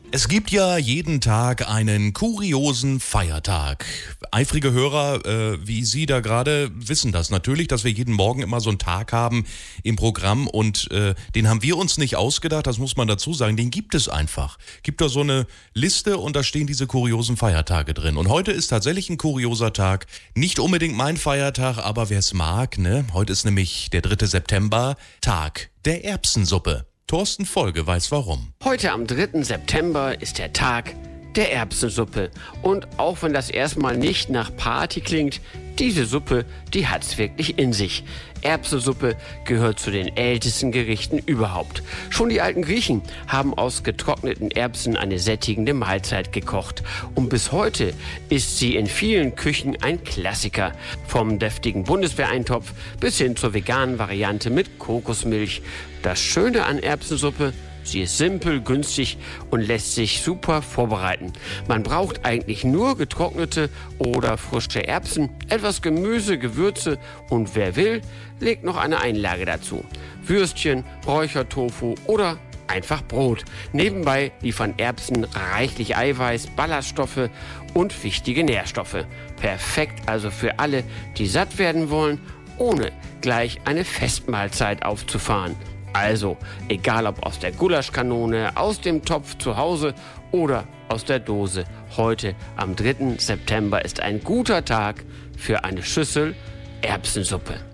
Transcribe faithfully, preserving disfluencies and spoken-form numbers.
Es gibt ja jeden Tag einen kuriosen Feiertag. Eifrige Hörer, äh, wie Sie da gerade, wissen das natürlich, dass wir jeden Morgen immer so einen Tag haben im Programm und äh, den haben wir uns nicht ausgedacht, das muss man dazu sagen, den gibt es einfach. Gibt da so eine Liste und da stehen diese kuriosen Feiertage drin. Und heute ist tatsächlich ein kurioser Tag, nicht unbedingt mein Feiertag, aber wer es mag, ne? Heute ist nämlich der dritte September, Tag der Erbsensuppe. Thorsten Folge weiß warum. Heute am dritten September ist der Tag der Erbsensuppe. Und auch wenn das erstmal nicht nach Party klingt, diese Suppe, die hat's wirklich in sich. Erbsensuppe gehört zu den ältesten Gerichten überhaupt. Schon die alten Griechen haben aus getrockneten Erbsen eine sättigende Mahlzeit gekocht. Und bis heute ist sie in vielen Küchen ein Klassiker. Vom deftigen Bundeswehreintopf bis hin zur veganen Variante mit Kokosmilch. Das Schöne an Erbsensuppe: sie ist simpel, günstig und lässt sich super vorbereiten. Man braucht eigentlich nur getrocknete oder frische Erbsen, etwas Gemüse, Gewürze und wer will, legt noch eine Einlage dazu. Würstchen, Räuchertofu oder einfach Brot. Nebenbei liefern Erbsen reichlich Eiweiß, Ballaststoffe und wichtige Nährstoffe. Perfekt also für alle, die satt werden wollen, ohne gleich eine Festmahlzeit aufzufahren. Also, egal ob aus der Gulaschkanone, aus dem Topf zu Hause oder aus der Dose, heute am dritten September ist ein guter Tag für eine Schüssel Erbsensuppe.